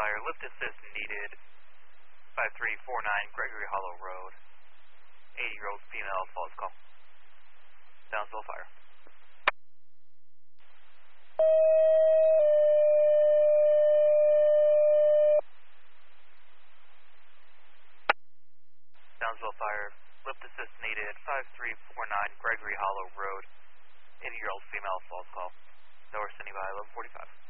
Fire, lift assist needed, 5349 Gregory Hollow Road, 80-year-old female, false call. Downsville Fire. Downsville Fire, lift assist needed, 5349 Gregory Hollow Road, 80-year-old female, false call. Tower standing by 1145.